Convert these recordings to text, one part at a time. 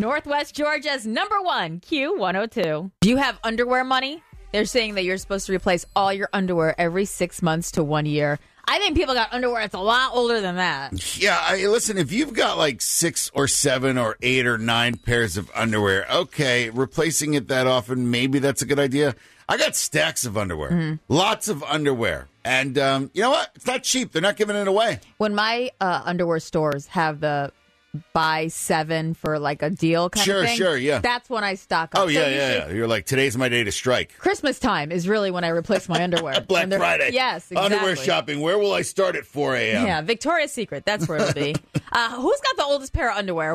Northwest Georgia's #1 Q102. Do you have underwear money? They're saying that you're supposed to replace all your underwear every 6 months to 1 year. I think people got underwear that's a lot older than that. Yeah, listen, if you've got like 6 or 7 or 8 or 9 pairs of underwear, okay, replacing it that often, maybe that's a good idea. I got stacks of underwear, lots of underwear. And you know what? It's not cheap. They're not giving it away. When my underwear stores have the buy 7 for like a deal kind of thing. Sure, yeah. That's when I stock up. Oh, yeah. You're like, today's my day to strike. Christmas time is really when I replace my underwear. Black Friday. Yes, exactly. Underwear shopping. Where will I start at 4 a.m.? Yeah, Victoria's Secret. That's where it'll be. Who's got the oldest pair of underwear?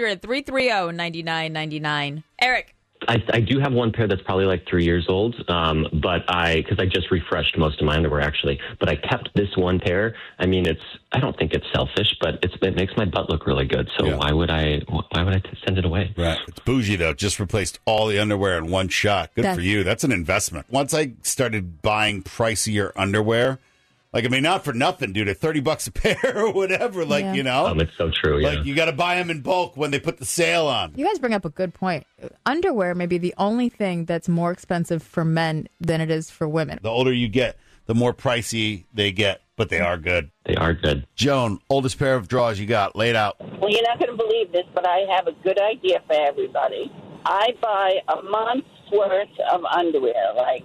1-800-330-9999. Eric. I do have one pair that's probably like 3 years old, because I just refreshed most of my underwear actually. But I kept this one pair. I mean, I don't think it's selfish, but it makes my butt look really good. So why would I send it away? Right. It's bougie though. Just replaced all the underwear in one shot. Good for you. That's an investment. Once I started buying pricier underwear. Like, I mean, not for nothing, dude. At $30 a pair or whatever, you know? It's so true, yeah. Like, you got to buy them in bulk when they put the sale on. You guys bring up a good point. Underwear may be the only thing that's more expensive for men than it is for women. The older you get, the more pricey they get, but they are good. They are good. Joan, oldest pair of drawers you got. Lay it out. Well, you're not going to believe this, but I have a good idea for everybody. I buy a month's worth of underwear, like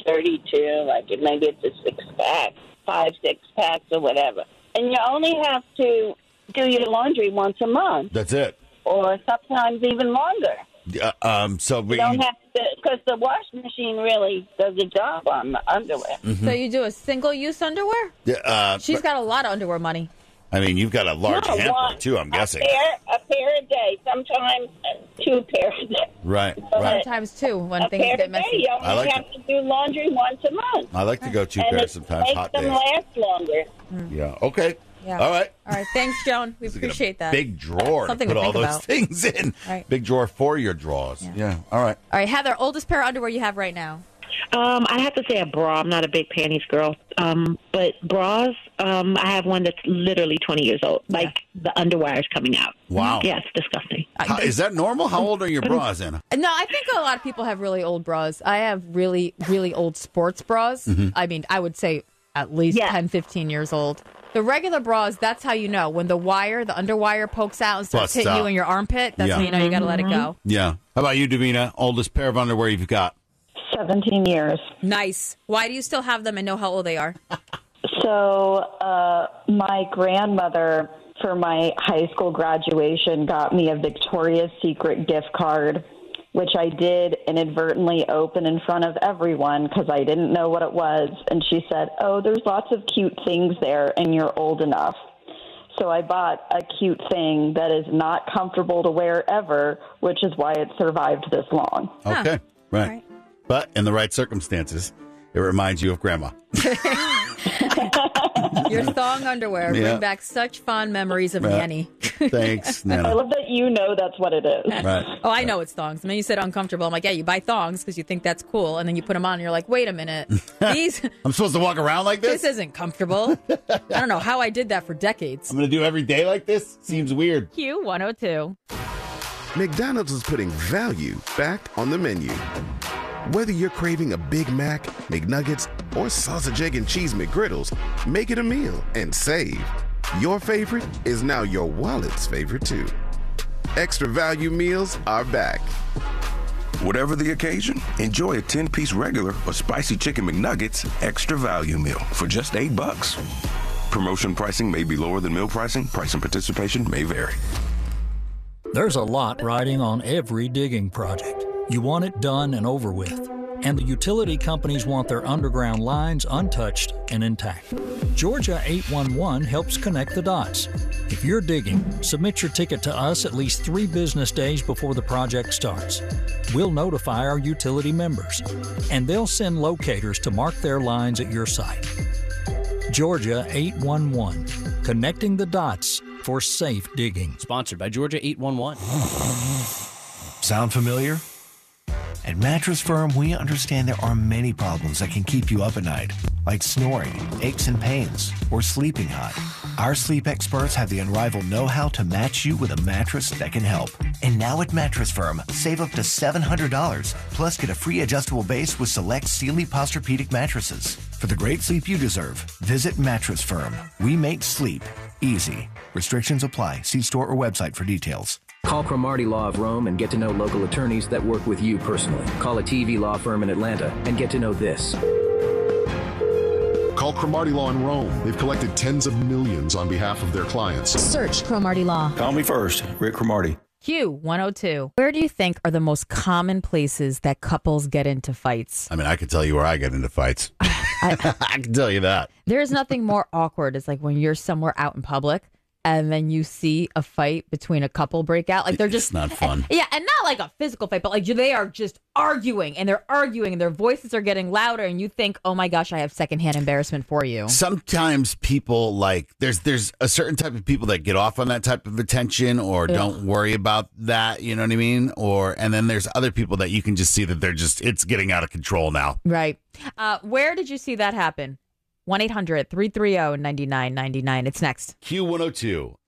32, maybe it's a 6-pack. 5-6 packs or whatever. And you only have to do your laundry once a month. That's it. Or sometimes even longer. You don't have to, because the washing machine really does a job on the underwear. Mm-hmm. So you do a single-use underwear? She's got a lot of underwear money. I mean, you've got a large hamper, too, I'm guessing. A pair a day, sometimes 2 pairs a day. Right. Sometimes 2 when things get messy. You only have to do laundry once a month. I like to go 2 pairs sometimes, hot days. Makes them last longer. Yeah, okay. Yeah. All right. Thanks, Joan. We appreciate that. Big drawer to put all those things in. Right. Big drawer for your drawers. Yeah. All right. All right, Heather, oldest pair of underwear you have right now? I have to say a bra. I'm not a big panties girl. But bras, I have one that's literally 20 years old. The underwire is coming out. Wow. Yeah, it's disgusting. Is that normal? How old are your bras, Anna? No, I think a lot of people have really old bras. I have really, really old sports bras. Mm-hmm. I mean, I would say at least 10, 15 years old. The regular bras, that's how you know. When the underwire pokes out and starts hitting you in your armpit, that's how you know you got to let it go. Yeah. How about you, Davina? Oldest pair of underwear you've got? 17 years. Nice. Why do you still have them and know how old they are? So my grandmother, for my high school graduation, got me a Victoria's Secret gift card, which I did inadvertently open in front of everyone because I didn't know what it was. And she said, "Oh, there's lots of cute things there, and you're old enough." So I bought a cute thing that is not comfortable to wear ever, which is why it survived this long. Okay, right. But in the right circumstances, it reminds you of Grandma. Your thong underwear bring back such fond memories of Nanny. Thanks, Nana. I love that you know that's what it is. Right. Oh, I know it's thongs. I mean, you said uncomfortable. I'm like, yeah, you buy thongs because you think that's cool, and then you put them on, and you're like, wait a minute. I'm supposed to walk around like this? This isn't comfortable. I don't know how I did that for decades. I'm going to do every day like this? Seems weird. Q102. McDonald's is putting value back on the menu. Whether you're craving a Big Mac, McNuggets, or sausage, egg, and cheese McGriddles, make it a meal and save. Your favorite is now your wallet's favorite, too. Extra value meals are back. Whatever the occasion, enjoy a 10-piece regular or spicy chicken McNuggets extra value meal for just $8. Promotion pricing may be lower than meal pricing. Price and participation may vary. There's a lot riding on every digging project. You want it done and over with. And the utility companies want their underground lines untouched and intact. Georgia 811 helps connect the dots. If you're digging, submit your ticket to us at least 3 business days before the project starts. We'll notify our utility members, and they'll send locators to mark their lines at your site. Georgia 811, connecting the dots for safe digging. Sponsored by Georgia 811. Sound familiar? At Mattress Firm, we understand there are many problems that can keep you up at night, like snoring, aches and pains, or sleeping hot. Our sleep experts have the unrivaled know-how to match you with a mattress that can help. And now at Mattress Firm, save up to $700, plus get a free adjustable base with select Sealy Posturepedic mattresses. For the great sleep you deserve, visit Mattress Firm. We make sleep easy. Restrictions apply. See store or website for details. Call Cromartie Law of Rome and get to know local attorneys that work with you personally. Call a TV law firm in Atlanta and get to know this. Call Cromartie Law in Rome. They've collected tens of millions on behalf of their clients. Search Cromartie Law. Call me first, Rick Cromartie. Q102. Where do you think are the most common places that couples get into fights? I mean, I could tell you where I get into fights. I can tell you that. There's nothing more awkward. It's like when you're somewhere out in public and then you see a fight between a couple break out. Like they're just it's not fun. Yeah, and not like a physical fight, but like they are just arguing and they're arguing and their voices are getting louder and you think, oh my gosh, I have secondhand embarrassment for you. Sometimes people like there's a certain type of people that get off on that type of attention or don't worry about that, you know what I mean? And then there's other people that you can just see that it's getting out of control now. Right. Where did you see that happen? 1-800-330-9999. It's next. Q102.